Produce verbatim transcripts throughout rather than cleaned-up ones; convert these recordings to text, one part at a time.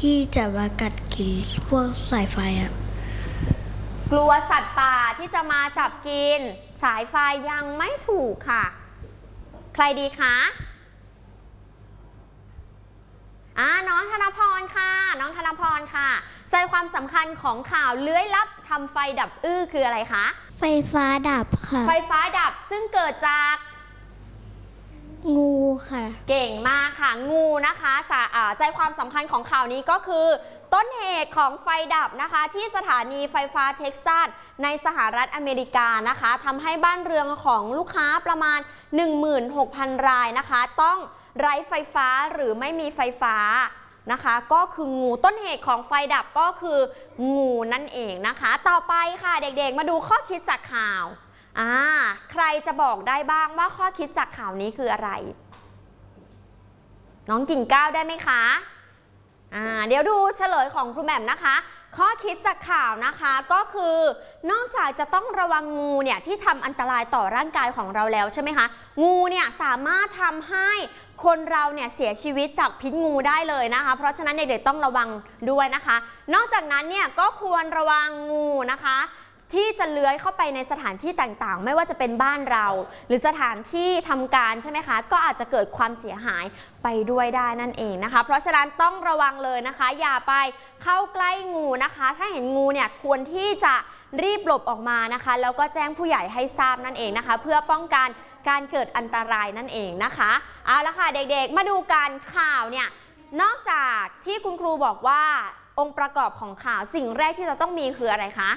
ที่จะมากัดกินพวกสายไฟอะกลัวสัตว์ป่าที่จะมาจับกินสายไฟยังไม่ถูกค่ะใครดีคะอ่าน้องธนพรค่ะน้องธนพรค่ะใจความสำคัญของข่าวเลื้อยลับทำไฟดับอื้อคืออะไรคะไฟฟ้าดับค่ะไฟฟ้าดับซึ่งเกิดจากงูค่ะเก่งมากค่ะงูนะคะใจความสำคัญของข่าวนี้ก็คือต้นเหตุของไฟดับนะคะที่สถานีไฟฟ้าเท็กซัสในสหรัฐอเมริกานะคะทำให้บ้านเรือนของลูกค้าประมาณ หนึ่งหมื่นหกพัน รายนะคะต้องไร้ไฟฟ้าหรือไม่มีไฟฟ้านะคะก็คืองูต้นเหตุของไฟดับก็คืองูนั่นเองนะคะต่อไปค่ะเด็กๆมาดูข้อคิดจากข่าวอ่าใครจะบอกได้บ้างว่าข้อคิดจากข่าวนี้คืออะไรน้องกิ่งก้าวได้ไหมคะอ่าเดี๋ยวดูเฉลยของครูแหม่มนะคะข้อคิดจากข่าวนะคะก็คือนอกจากจะต้องระวังงูเนี่ยที่ทำอันตรายต่อร่างกายของเราแล้วใช่ไหมคะงูเนี่ยสามารถทำให้คนเราเนี่ยเสียชีวิตจากพิษงูได้เลยนะคะเพราะฉะนั้นเด็กๆต้องระวังด้วยนะคะนอกจากนั้นเนี่ยก็ควรระวังงูนะคะที่จะเลื้อยเข้าไปในสถานที่ต่างๆไม่ว่าจะเป็นบ้านเราหรือสถานที่ทำการใช่ไหมคะก็อาจจะเกิดความเสียหายไปด้วยได้นั่นเองนะคะเพราะฉะนั้นต้องระวังเลยนะคะอย่าไปเข้าใกล้งูนะคะถ้าเห็นงูเนี่ยควรที่จะรีบหลบออกมานะคะแล้วก็แจ้งผู้ใหญ่ให้ทราบนั่นเองนะคะเพื่อป้องกันการเกิดอันตรายนั่นเองนะคะเอาละค่ะเด็กๆมาดูการข่าวเนี่ยนอกจากที่คุณครูบอกว่าองค์ประกอบของข่าวสิ่งแรกที่จะต้องมีคืออะไรคะ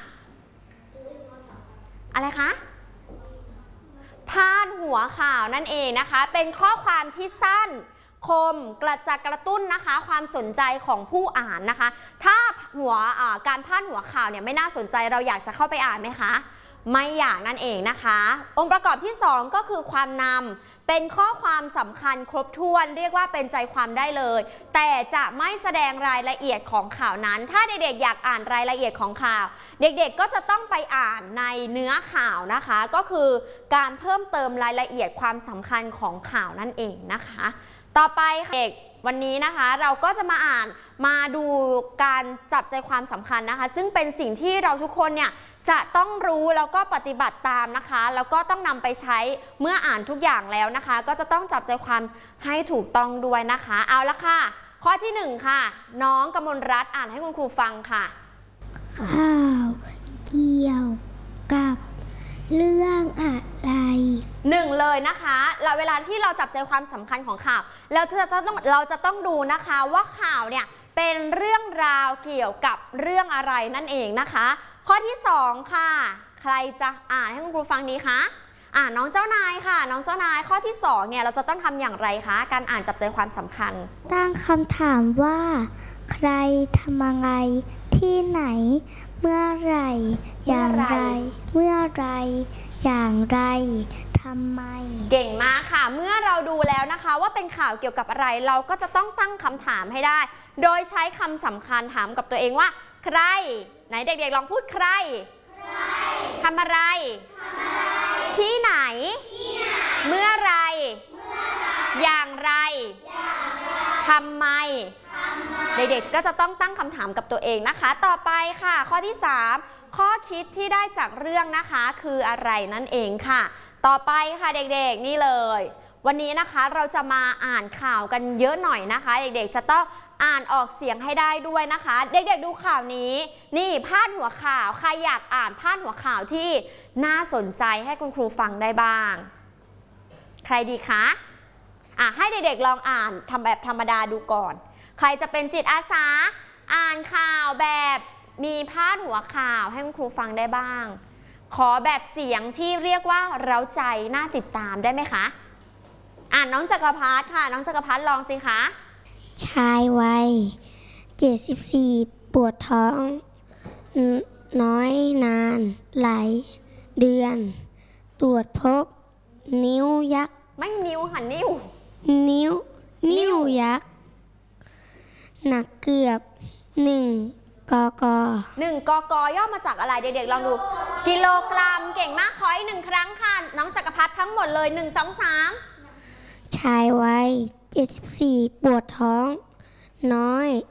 อะไรคะพาดหัวข่าวนั่นเองนะคะเป็นข้อความที่สั้นคมกระจะกระตุ้นนะคะความสนใจของผู้อ่านนะคะถ้าหัวการพาดหัวข่าวเนี่ยไม่น่าสนใจเราอยากจะเข้าไปอ่านไหมคะไม่อยากนั่นเองนะคะองค์ประกอบที่สองก็คือความนำเป็นข้อความสำคัญครบถ้วนเรียกว่าเป็นใจความได้เลยแต่จะไม่แสดงรายละเอียดของข่าวนั้นถ้าเด็กๆอยากอ่านรายละเอียดของข่าวเด็กๆก็จะต้องไปอ่านในเนื้อข่าวนะคะก็คือการเพิ่มเติมรายละเอียดความสำคัญของข่าวนั่นเองนะคะต่อไปเด็กวันนี้นะคะเราก็จะมาอ่านมาดูการจับใจความสำคัญนะคะซึ่งเป็นสิ่งที่เราทุกคนเนี่ยจะต้องรู้แล้วก็ปฏิบัติตามนะคะแล้วก็ต้องนำไปใช้เมื่ออ่านทุกอย่างแล้วนะคะก็จะต้องจับใจความให้ถูกต้องด้วยนะคะเอาละค่ะข้อที่หนึ่งค่ะน้องกมลรัตน์อ่านให้คุณครูฟังค่ะข่าวเกี่ยวกับเรื่องอะไรหนึ่งเลยนะคะเวลาที่เราจับใจความสำคัญของข่าวเราจะต้องเราจะต้องดูนะคะว่าข่าวเนี่ยเป็นเรื่องราวเกี่ยวกับเรื่องอะไรนั่นเองนะคะข้อที่สองค่ะใครจะอ่านให้คุณครูฟังดีคะอ่าน้องเจ้านายค่ะน้องเจ้านายข้อที่สองเนี่ยเราจะต้องทำอย่างไรคะการอ่านจับใจความสำคัญตั้งคำถามว่าใครทำอะไรที่ไหนเมื่อไรอย่างไรเมื่อไรอย่างไรทำไมเก่งมากค่ะเมื่อเราดูแล้วนะคะว่าเป็นข่าวเกี่ยวกับอะไรเราก็จะต้องตั้งคำถามให้ได้โดยใช้คำสำคัญถามกับตัวเองว่าใครไหนเด็กๆลองพูดใครทำอะไรที่ไหนเมื่อไรอย่างไรทำไมเด็กๆก็จะต้องตั้งคำถามกับตัวเองนะคะต่อไปค่ะข้อที่สามข้อคิดที่ได้จากเรื่องนะคะคืออะไรนั่นเองค่ะต่อไปค่ะเด็กๆนี่เลยวันนี้นะคะเราจะมาอ่านข่าวกันเยอะหน่อยนะคะเด็กๆจะต้องอ่านออกเสียงให้ได้ด้วยนะคะเด็กๆดูข่าวนี้นี่พาดหัวข่าวใครอยากอ่านพาดหัวข่าวที่น่าสนใจให้คุณครูฟังได้บ้างใครดีคะอ่ะให้เด็กๆลองอ่านทำแบบธรรมดาดูก่อนใครจะเป็นจิตอาสาอ่านข่าวแบบมีพาดหัวข่าวให้คุณครูฟังได้บ้างขอแบบเสียงที่เรียกว่าเร้าใจน่าติดตามได้ไหมคะอ่านน้องจักรพัฒน์ค่ะน้องจักรพัฒน์ลองสิคะชายวัยเจ็ดสิบสี่ปวดท้องน้อยนานหลายเดือนตรวจพบนิ้วยักษ์ไม่นิ้วค่ะนิ้วนิ้วนิ้วยักษ์หนักเกือบหนึ่งกกหนึ่งกกย่อมาจากอะไรเด็กๆลองดูกิโลกรัมเก่งมากขออีกหนึ่งครั้งค่ะน้องจักรพัฒน์ทั้งหมดเลยหนึ่งสองสามชายวัยเจ็ดสิบสี่ปวดท้องน้อย